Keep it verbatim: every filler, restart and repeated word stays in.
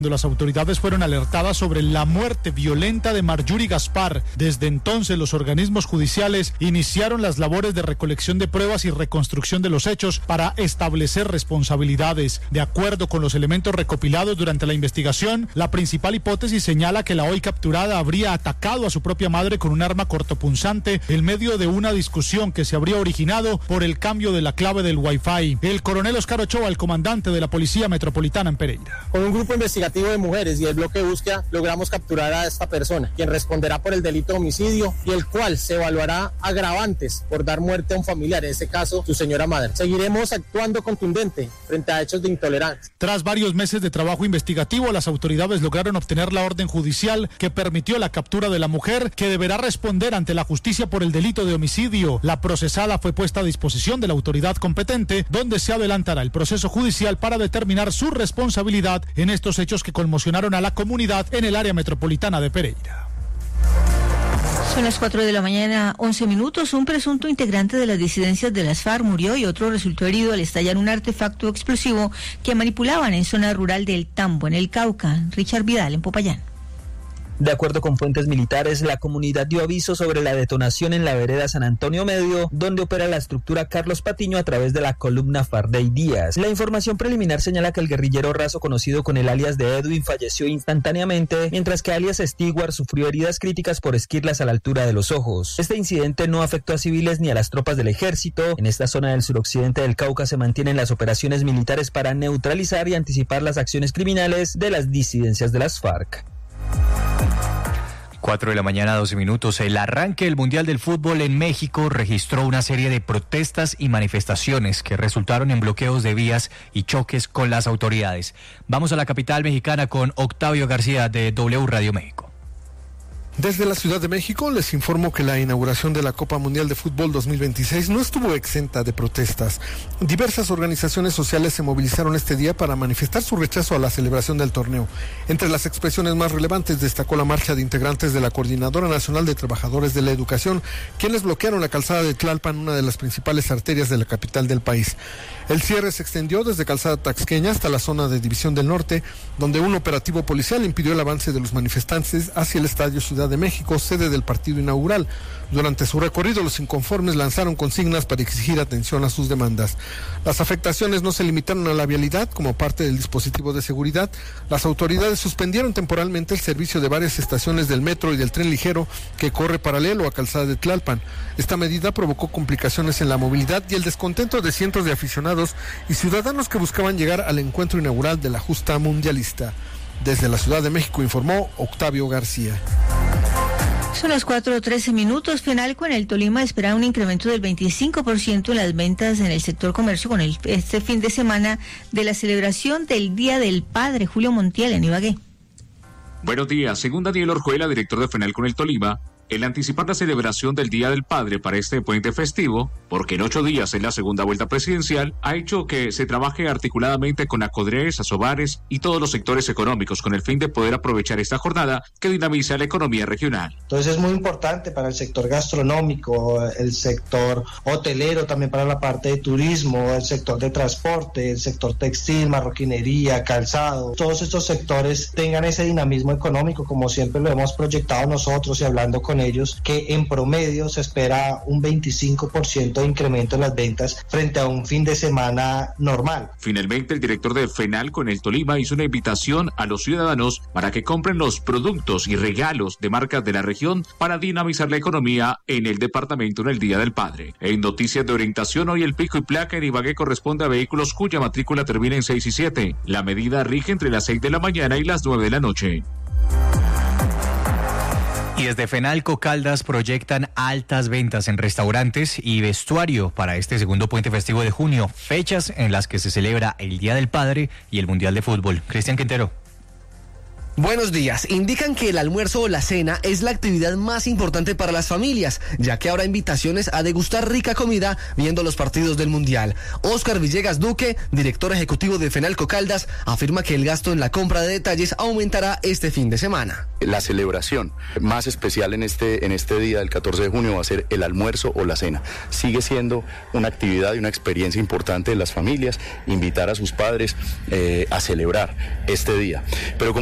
Las autoridades fueron alertadas sobre la muerte violenta de Marjorie Gaspar. Desde entonces, los organismos judiciales iniciaron las labores de recolección de pruebas y reconstrucción de los hechos para establecer responsabilidades. De acuerdo con los elementos recopilados durante la investigación, la principal hipótesis señala que la hoy capturada habría atacado a su propia madre con un arma cortopunzante en medio de una discusión que se habría originado por el cambio de la clave del Wi-Fi. El coronel Oscar Ochoa, el comandante de la Policía Metropolitana en Pereira. Con un grupo investigativo de mujeres y el bloque de búsqueda logramos capturar a esta persona, quien responderá por el delito de homicidio y el cual se evaluará agravantes por dar muerte a un familiar, en este caso su señora madre. Seguiremos actuando contundente frente a hechos de intolerancia. Tras varios meses de trabajo investigativo, las autoridades lograron obtener la orden judicial que permitió la captura de la mujer, que deberá responder ante la justicia por el delito de homicidio. La procesada fue puesta a disposición de la autoridad competente, donde se adelantará el proceso judicial para determinar su responsabilidad en estos hechos que conmocionaron a la comunidad en el área metropolitana de Pereira. Son las cuatro de la mañana, once minutos. Un presunto integrante de las disidencias de las FARC murió y otro resultó herido al estallar un artefacto explosivo que manipulaban en zona rural del Tambo, en el Cauca. Richard Vidal, en Popayán. De acuerdo con fuentes militares, la comunidad dio aviso sobre la detonación en la vereda San Antonio Medio, donde opera la estructura Carlos Patiño a través de la columna Fardey Díaz. La información preliminar señala que el guerrillero raso conocido con el alias de Edwin falleció instantáneamente, mientras que alias Stewart sufrió heridas críticas por esquirlas a la altura de los ojos. Este incidente no afectó a civiles ni a las tropas del ejército. En esta zona del suroccidente del Cauca se mantienen las operaciones militares para neutralizar y anticipar las acciones criminales de las disidencias de las FARC. cuatro de la mañana, doce minutos. El arranque del Mundial del Fútbol en México registró una serie de protestas y manifestaciones que resultaron en bloqueos de vías y choques con las autoridades. Vamos a la capital mexicana con Octavio García de W Radio México. Desde la Ciudad de México les informo que la inauguración de la Copa Mundial de Fútbol dos mil veintiséis no estuvo exenta de protestas. Diversas organizaciones sociales se movilizaron este día para manifestar su rechazo a la celebración del torneo. Entre las expresiones más relevantes destacó la marcha de integrantes de la Coordinadora Nacional de Trabajadores de la Educación, quienes bloquearon la calzada de Tlalpan, una de las principales arterias de la capital del país. El cierre se extendió desde Calzada Taxqueña hasta la zona de División del Norte, donde un operativo policial impidió el avance de los manifestantes hacia el Estadio Ciudad de México, sede del partido inaugural. Durante su recorrido, los inconformes lanzaron consignas para exigir atención a sus demandas. Las afectaciones no se limitaron a la vialidad. Como parte del dispositivo de seguridad, las autoridades suspendieron temporalmente el servicio de varias estaciones del metro y del tren ligero que corre paralelo a Calzada de Tlalpan. Esta medida provocó complicaciones en la movilidad y el descontento de cientos de aficionados y ciudadanos que buscaban llegar al encuentro inaugural de la justa mundialista. Desde la Ciudad de México informó Octavio García. Son las cuatro trece minutos. Fenalco en el Tolima espera un incremento del veinticinco por ciento en las ventas en el sector comercio con el, este fin de semana de la celebración del Día del Padre. Julio Montiel, en Ibagué. Buenos días. Según Daniel Orjuela, director de Fenalco en el Tolima, el anticipar la celebración del Día del Padre para este puente festivo, porque en ocho días es la segunda vuelta presidencial, ha hecho que se trabaje articuladamente con ACODRES, ASOBARES y todos los sectores económicos con el fin de poder aprovechar esta jornada que dinamiza la economía regional. Entonces es muy importante para el sector gastronómico, el sector hotelero, también para la parte de turismo, el sector de transporte, el sector textil, marroquinería, calzado. Todos estos sectores tengan ese dinamismo económico como siempre lo hemos proyectado nosotros y hablando con ellos, que en promedio se espera un veinticinco por ciento de incremento en las ventas frente a un fin de semana normal. Finalmente, el director de Fenalco en el Tolima hizo una invitación a los ciudadanos para que compren los productos y regalos de marcas de la región para dinamizar la economía en el departamento en el Día del Padre. En noticias de orientación, hoy el pico y placa en Ibagué corresponde a vehículos cuya matrícula termina en seis y siete. La medida rige entre las seis de la mañana y las nueve de la noche. Y desde Fenalco Caldas proyectan altas ventas en restaurantes y vestuario para este segundo puente festivo de junio, fechas en las que se celebra el Día del Padre y el Mundial de Fútbol. Cristian Quintero. Buenos días. Indican que el almuerzo o la cena es la actividad más importante para las familias, ya que habrá invitaciones a degustar rica comida viendo los partidos del Mundial. Óscar Villegas Duque, director ejecutivo de Fenalco Caldas, afirma que el gasto en la compra de detalles aumentará este fin de semana. La celebración más especial en este, en este día del catorce de junio va a ser el almuerzo o la cena. Sigue siendo una actividad y una experiencia importante de las familias, invitar a sus padres eh, a celebrar este día. Pero